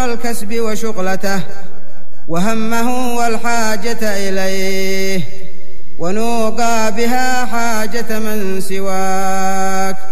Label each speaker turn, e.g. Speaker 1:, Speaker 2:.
Speaker 1: أمر الكسب وشغلته وهمه والحاجة إليه، ونوقى بها حاجة من سواك.